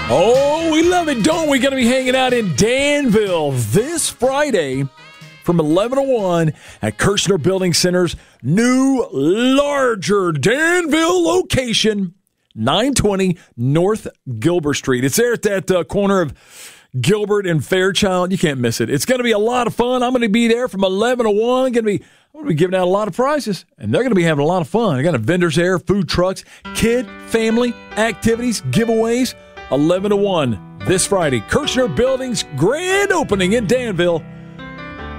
Oh, we love it, don't we? Going to be hanging out in Danville this Friday from 11 to 1 at Kirshner Building Center's new, larger Danville location, 920 North Gilbert Street. It's there at that corner of Gilbert and Fairchild. You can't miss it. It's going to be a lot of fun. I'm going to be there from 11 to 1. I'm going to be giving out a lot of prizes, and they're going to be having a lot of fun. I got vendors there, food trucks, kid, family, activities, giveaways. 11 to 1 this Friday. Kirshner Building's grand opening in Danville.